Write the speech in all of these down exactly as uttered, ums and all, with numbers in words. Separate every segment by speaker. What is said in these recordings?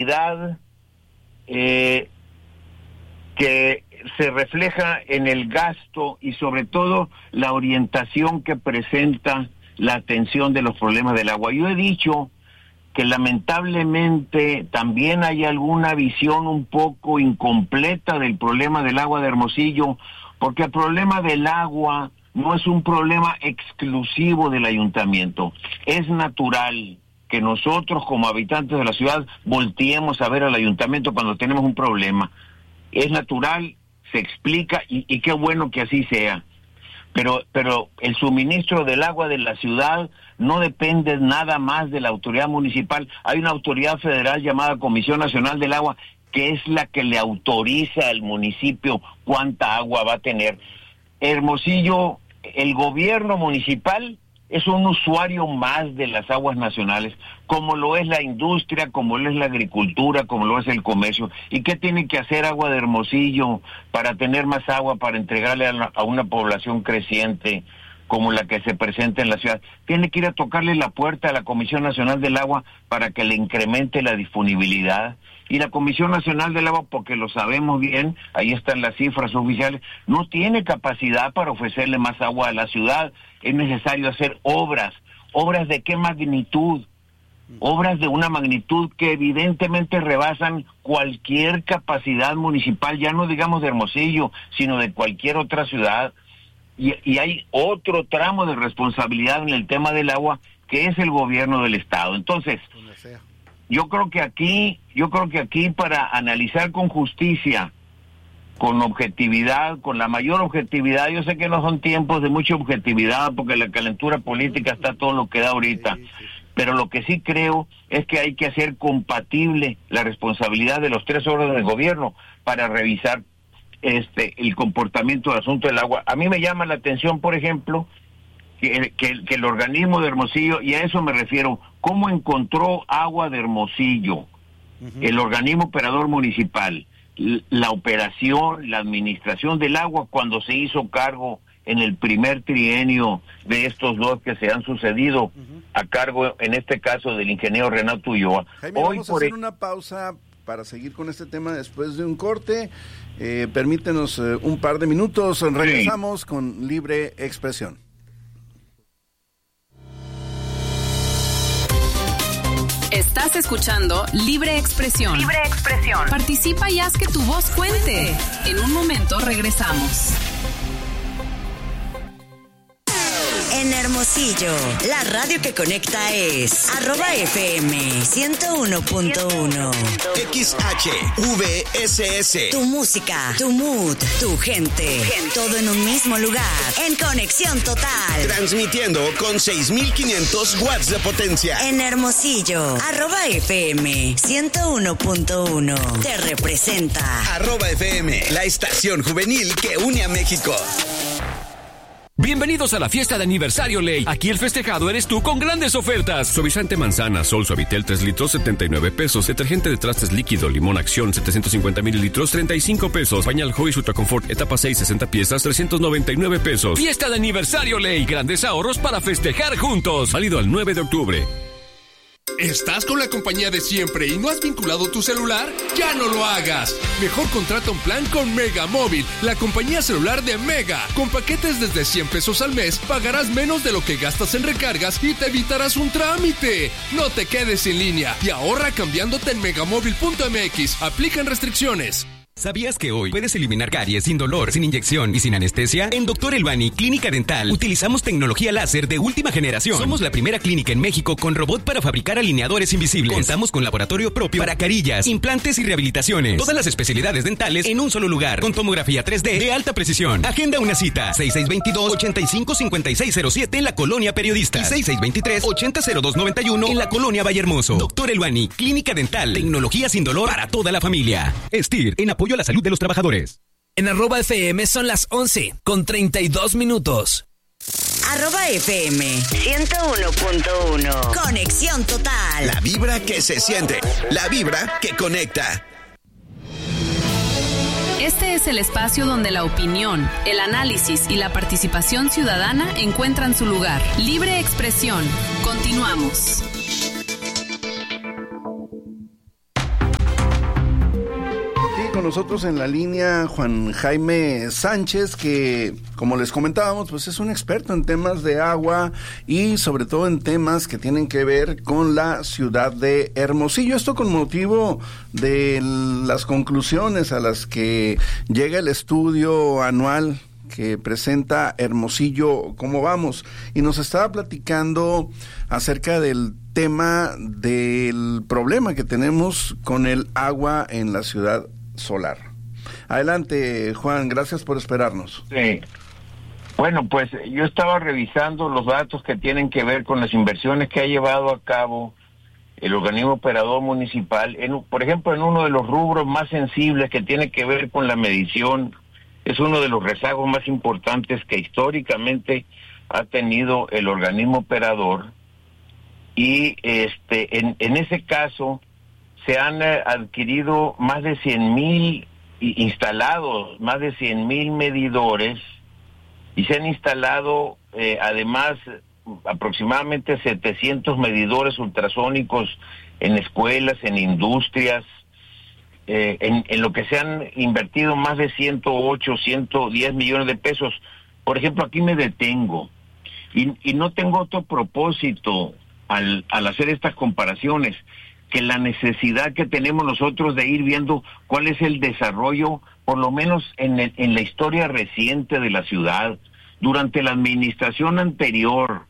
Speaker 1: prioridad eh, que se refleja en el gasto y sobre todo la orientación que presenta la atención de los problemas del agua. Yo he dicho que lamentablemente también hay alguna visión un poco incompleta del problema del agua de Hermosillo, porque el problema del agua no es un problema exclusivo del ayuntamiento. Es natural que nosotros como habitantes de la ciudad volteemos a ver al ayuntamiento cuando tenemos un problema. Es natural, se explica y, y qué bueno que así sea. Pero, pero el suministro del agua de la ciudad no depende nada más de la autoridad municipal. Hay una autoridad federal llamada Comisión Nacional del Agua que es la que le autoriza al municipio cuánta agua va a tener. Hermosillo, el gobierno municipal es un usuario más de las aguas nacionales, como lo es la industria, como lo es la agricultura, como lo es el comercio. ¿Y qué tiene que hacer Agua de Hermosillo para tener más agua, para entregarle a, la, a una población creciente como la que se presenta en la ciudad? Tiene que ir a tocarle la puerta a la Comisión Nacional del Agua para que le incremente la disponibilidad. Y la Comisión Nacional del Agua, porque lo sabemos bien, ahí están las cifras oficiales, no tiene capacidad para ofrecerle más agua a la ciudad. Es necesario hacer obras. ¿Obras de qué magnitud? Obras de una magnitud que evidentemente rebasan cualquier capacidad municipal, ya no digamos de Hermosillo, sino de cualquier otra ciudad. Y, y hay otro tramo de responsabilidad en el tema del agua, que es el gobierno del estado. Entonces, yo creo que aquí, yo creo que aquí para analizar con justicia, con objetividad, con la mayor objetividad, yo sé que no son tiempos de mucha objetividad porque la calentura política está todo lo que da ahorita, sí, sí. Pero lo que sí creo es que hay que hacer compatible la responsabilidad de los tres órdenes de gobierno para revisar este el comportamiento del asunto del agua. A mí me llama la atención, por ejemplo, que, que, que el organismo de Hermosillo, y a eso me refiero, cómo encontró Agua de Hermosillo, uh-huh. el organismo operador municipal, la operación, la administración del agua cuando se hizo cargo en el primer trienio de estos dos que se han sucedido, uh-huh. a cargo, en este caso, del ingeniero Renato Ulloa.
Speaker 2: Jaime, Hoy vamos a hacer el... una pausa para seguir con este tema después de un corte. Eh, permítenos eh, un par de minutos, regresamos sí. con Libre Expresión.
Speaker 3: Estás escuchando Libre Expresión.
Speaker 4: Libre Expresión.
Speaker 3: Participa y haz que tu voz cuente. En un momento regresamos.
Speaker 4: En Hermosillo, la radio que conecta es arroba F M ciento uno punto uno.
Speaker 5: X H V S S.
Speaker 4: Tu música, tu mood, tu gente. Todo en un mismo lugar. En conexión total.
Speaker 5: Transmitiendo con seis mil quinientos watts de potencia.
Speaker 4: En Hermosillo, arroba F M ciento uno punto uno. Te representa.
Speaker 5: Arroba F M, la estación juvenil que une a México.
Speaker 6: Bienvenidos a la fiesta de aniversario Ley. Aquí el festejado eres tú con grandes ofertas. Suavizante manzana, Sol Suavitel tres litros, setenta y nueve pesos. Detergente de trastes líquido, Limón Acción, setecientos cincuenta mililitros, treinta y cinco pesos. Pañal Joy Ultra Confort, etapa seis, sesenta piezas, trescientos noventa y nueve pesos. Fiesta de aniversario Ley. Grandes ahorros para festejar juntos. Válido al nueve de octubre.
Speaker 7: ¿Estás con la compañía de siempre y no has vinculado tu celular? ¡Ya no lo hagas! Mejor contrata un plan con Mega Móvil, la compañía celular de Mega. Con paquetes desde cien pesos al mes, pagarás menos de lo que gastas en recargas y te evitarás un trámite. No te quedes sin línea y ahorra cambiándote en megamóvil punto m x. Aplican restricciones.
Speaker 8: ¿Sabías que hoy puedes eliminar caries sin dolor, sin inyección y sin anestesia? En Doctor Elbani Clínica Dental utilizamos tecnología láser de última generación. Somos la primera clínica en México con robot para fabricar alineadores invisibles. Contamos con laboratorio propio para carillas, implantes y rehabilitaciones. Todas las especialidades dentales en un solo lugar, con tomografía tres D de alta precisión. Agenda una cita, seis seis dos dos, ocho cinco cinco seis cero siete en la Colonia Periodista y seis seis dos tres, ocho cero dos nueve uno en la Colonia Vallehermoso. Doctor Elbani Clínica Dental, tecnología sin dolor para toda la familia. Estir, en apoyo a la salud de los trabajadores.
Speaker 9: En arroba F M son las once con treinta y dos minutos.
Speaker 4: Arroba F M ciento uno punto uno. Conexión total.
Speaker 5: La vibra que se siente. La vibra que conecta.
Speaker 3: Este es el espacio donde la opinión, el análisis y la participación ciudadana encuentran su lugar. Libre Expresión. Continuamos.
Speaker 2: con nosotros en la línea Juan Jaime Sánchez, que, como les comentábamos, pues es un experto en temas de agua y sobre todo en temas que tienen que ver con la ciudad de Hermosillo. Esto con motivo de las conclusiones a las que llega el estudio anual que presenta Hermosillo, ¿cómo vamos? Y nos estaba platicando acerca del tema del problema que tenemos con el agua en la ciudad solar. Adelante, Juan, gracias por esperarnos.
Speaker 1: Sí. Bueno, pues yo estaba revisando los datos que tienen que ver con las inversiones que ha llevado a cabo el organismo operador municipal, en, por ejemplo, en uno de los rubros más sensibles que tiene que ver con la medición. Es uno de los rezagos más importantes que históricamente ha tenido el organismo operador, y este en, en ese caso se han eh, adquirido más de cien mil instalados, más de cien mil medidores, y se han instalado eh, además aproximadamente setecientos medidores ultrasónicos en escuelas, en industrias. Eh, en, en lo que se han invertido más de ciento ocho, ciento diez millones de pesos. Por ejemplo, aquí me detengo y, y no tengo otro propósito al, al hacer estas comparaciones que la necesidad que tenemos nosotros de ir viendo cuál es el desarrollo, por lo menos en, el, en la historia reciente de la ciudad. Durante la administración anterior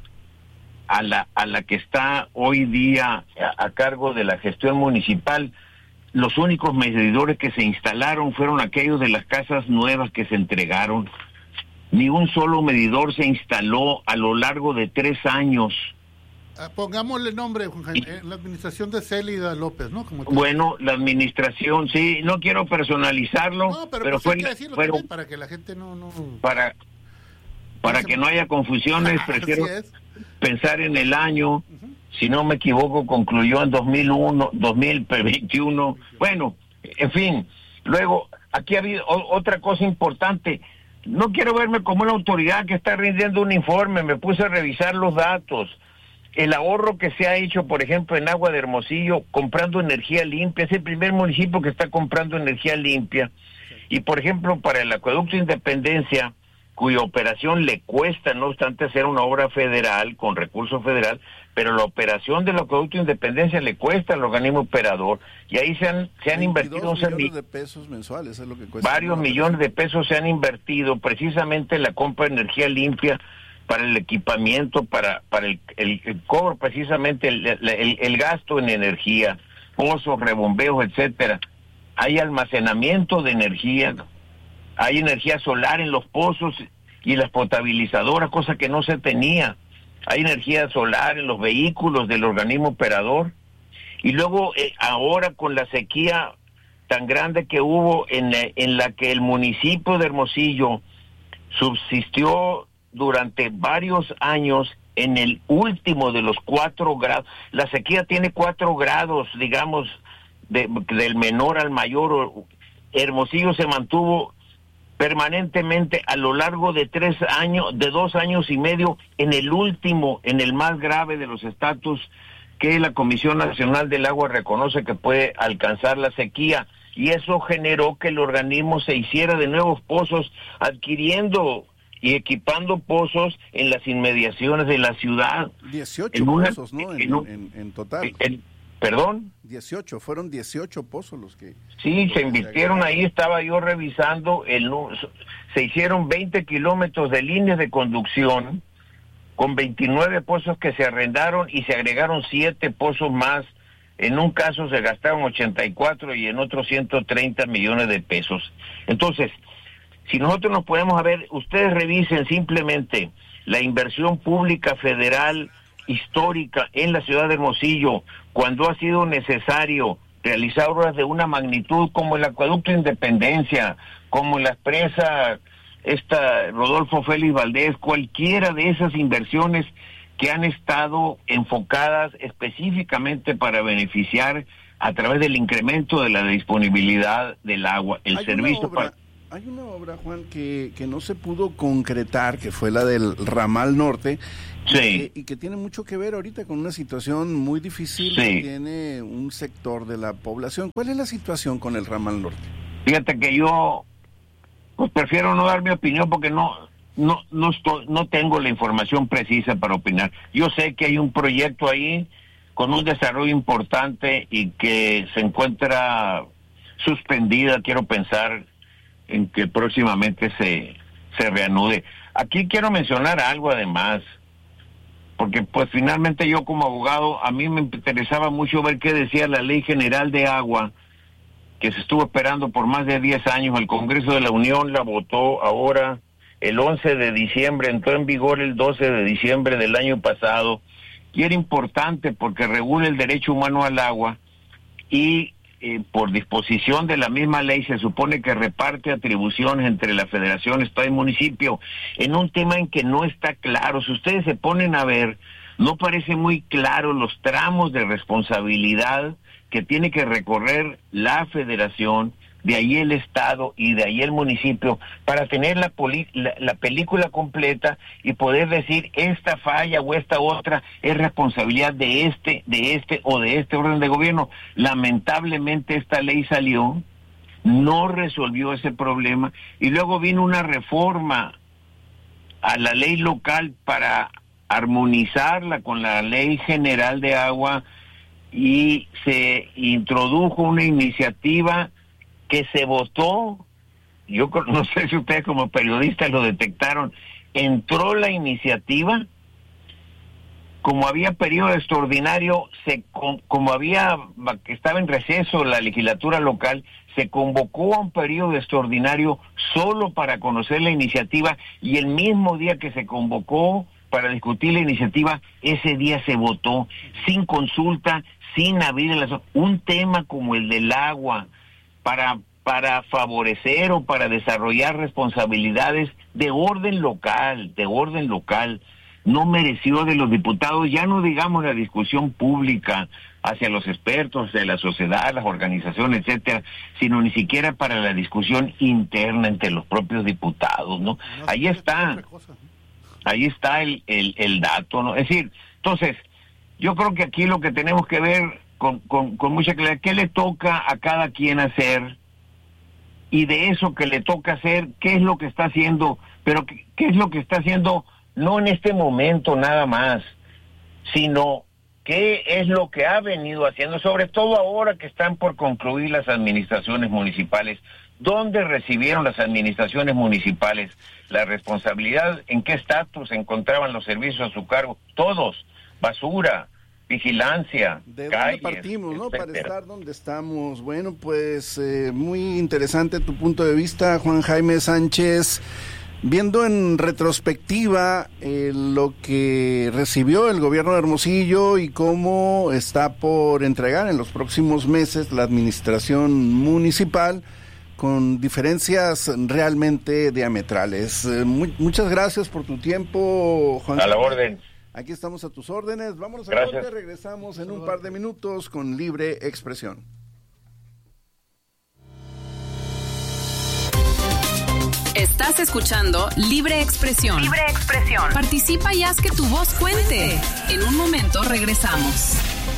Speaker 1: a la, a la que está hoy día a, a cargo de la gestión municipal, los únicos medidores que se instalaron fueron aquellos de las casas nuevas que se entregaron. Ni un solo medidor se instaló a lo largo de tres años.
Speaker 10: Ah, pongámosle nombre, Juan Jaime, eh, la administración de Célida López, ¿no? Como
Speaker 1: bueno, la administración, sí, no quiero personalizarlo,
Speaker 10: no, pero,
Speaker 1: pero
Speaker 10: pues
Speaker 1: fue,
Speaker 10: hay que decirlo
Speaker 1: fueron,
Speaker 10: también, para que la gente no... no...
Speaker 1: Para, para que no haya confusiones, prefiero pensar en el año. Uh-huh. Si no me equivoco, concluyó en dos mil uno, dos mil veintiuno. Bueno, en fin. Luego, aquí ha habido o, otra cosa importante. No quiero verme como una autoridad que está rindiendo un informe. Me puse a revisar los datos. El ahorro que se ha hecho, por ejemplo, en Agua de Hermosillo, comprando energía limpia. Es el primer municipio que está comprando energía limpia. Y, por ejemplo, para el Acueducto Independencia, cuya operación le cuesta, no obstante, hacer una obra federal, con recurso federal, pero la operación del Acueducto Independencia le cuesta al organismo operador, y ahí se han se han invertido
Speaker 2: millones de pesos mensuales, es lo que cuesta.
Speaker 1: Varios millones de pesos se han invertido precisamente en la compra de energía limpia, para el equipamiento, para para el, el, el cobro, precisamente el, el, el gasto en energía, pozos, rebombeos, etcétera. Hay almacenamiento de energía, hay energía solar en los pozos y las potabilizadoras, cosa que no se tenía. Hay energía solar en los vehículos del organismo operador. Y luego, eh, ahora con la sequía tan grande que hubo en, eh, en la que el municipio de Hermosillo subsistió durante varios años en el último de los cuatro grados. La sequía tiene cuatro grados, digamos, de, del menor al mayor. Hermosillo se mantuvo permanentemente a lo largo de tres años, de dos años y medio, en el último, en el más grave de los estatus que la Comisión Nacional del Agua reconoce que puede alcanzar la sequía, y eso generó que el organismo se hiciera de nuevos pozos, adquiriendo y equipando pozos en las inmediaciones de la ciudad.
Speaker 2: dieciocho una, pozos, ¿no? En, en, en, en total.
Speaker 1: En, ¿Perdón?
Speaker 2: dieciocho, fueron dieciocho pozos los que...
Speaker 1: Sí, se invirtieron ahí, estaba yo revisando, el se hicieron veinte kilómetros de líneas de conducción, con veintinueve pozos que se arrendaron, y se agregaron siete pozos más. En un caso se gastaron ochenta y cuatro y en otro ciento treinta millones de pesos. Entonces, si nosotros nos podemos a ver, ustedes revisen simplemente la inversión pública federal histórica en la ciudad de Hermosillo, cuando ha sido necesario realizar obras de una magnitud como el Acueducto Independencia, como la presa esta Rodolfo Félix Valdés, cualquiera de esas inversiones que han estado enfocadas específicamente para beneficiar a través del incremento de la disponibilidad del agua, el
Speaker 2: hay
Speaker 1: servicio
Speaker 2: una obra,
Speaker 1: para...
Speaker 2: Hay una obra, Juan, que, que no se pudo concretar, que fue la del ramal norte,
Speaker 1: sí.
Speaker 2: y, que, y que tiene mucho que ver ahorita con una situación muy difícil
Speaker 1: sí.
Speaker 2: que tiene un sector de la población. ¿Cuál es la situación con el ramal norte?
Speaker 1: Fíjate que yo pues prefiero no dar mi opinión porque no no no estoy, no tengo la información precisa para opinar. Yo sé que hay un proyecto ahí con un desarrollo importante y que se encuentra suspendida. Quiero pensar en que próximamente se se reanude. Aquí quiero mencionar algo además, porque pues finalmente yo como abogado, a mí me interesaba mucho ver qué decía la Ley General de Agua, que se estuvo esperando por más de diez años. El Congreso de la Unión la votó ahora el once de diciembre, entró en vigor el doce de diciembre del año pasado, y era importante porque regula el derecho humano al agua y eh, por disposición de la misma ley se supone que reparte atribuciones entre la Federación, Estado y municipio, en un tema en que no está claro. Si ustedes se ponen a ver, no parece muy claro los tramos de responsabilidad que tiene que recorrer la Federación, de ahí el Estado y de ahí el municipio, para tener la, poli- la, la película completa y poder decir esta falla o esta otra es responsabilidad de este, de este o de este orden de gobierno. Lamentablemente esta ley salió, no resolvió ese problema, y luego vino una reforma a la ley local para armonizarla con la Ley General de Agua, y se introdujo una iniciativa que se votó. Yo no sé si ustedes como periodistas lo detectaron. Entró la iniciativa, como había periodo extraordinario, se como había estaba en receso la legislatura local, se convocó a un periodo extraordinario solo para conocer la iniciativa, y el mismo día que se convocó para discutir la iniciativa, ese día se votó, sin consulta, sin abrir la... un tema como el del agua, para, para favorecer o para desarrollar responsabilidades de orden local, de orden local, no mereció de los diputados, ya no digamos la discusión pública hacia los expertos de la sociedad, las organizaciones, etcétera, sino ni siquiera para la discusión interna entre los propios diputados, ¿no? Ahí está, ahí está el, el, el dato, ¿no? Es decir, entonces, yo creo que aquí lo que tenemos que ver con, con, con mucha claridad, ¿qué le toca a cada quien hacer? Y de eso que le toca hacer, ¿qué es lo que está haciendo? Pero ¿qué, qué es lo que está haciendo? No en este momento nada más, sino qué es lo que ha venido haciendo, sobre todo ahora que están por concluir las administraciones municipales. ¿Dónde recibieron las administraciones municipales la responsabilidad? ¿En qué estatus se encontraban los servicios a su cargo? Todos, basura, vigilancia,
Speaker 2: ¿de
Speaker 1: calles,
Speaker 2: dónde partimos, no?
Speaker 1: etcétera.
Speaker 2: Para estar donde estamos. Bueno, pues eh, muy interesante tu punto de vista, Juan Jaime Sánchez. Viendo en retrospectiva eh, lo que recibió el gobierno de Hermosillo y cómo está por entregar en los próximos meses la administración municipal, con diferencias realmente diametrales. Eh, muy, muchas gracias por tu tiempo, Juan.
Speaker 1: A la orden.
Speaker 2: Aquí estamos a tus órdenes. Vámonos a
Speaker 1: Gracias.
Speaker 2: corte, regresamos en un par de minutos con Libre Expresión.
Speaker 3: Estás escuchando Libre Expresión.
Speaker 11: Libre Expresión.
Speaker 3: Participa y haz que tu voz cuente. En un momento regresamos.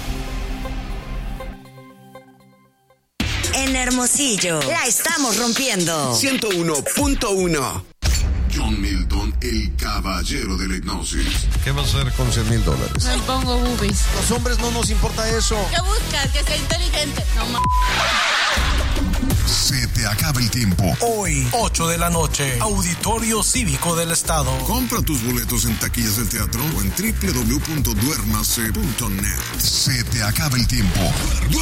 Speaker 4: En Hermosillo, la estamos rompiendo.
Speaker 5: ciento uno punto uno.
Speaker 12: John Milton, el caballero de la hipnosis.
Speaker 13: ¿Qué vas a hacer con cien mil dólares?
Speaker 14: Me pongo boobies.
Speaker 13: Los hombres no nos importa eso.
Speaker 14: ¿Qué buscas? Que sea inteligente. No ma...
Speaker 12: Se te acaba el tiempo.
Speaker 15: Hoy, ocho de la noche, Auditorio Cívico del Estado.
Speaker 12: Compra tus boletos en taquillas del teatro o en doble u doble u doble u punto duérmase punto net. Se te acaba el tiempo.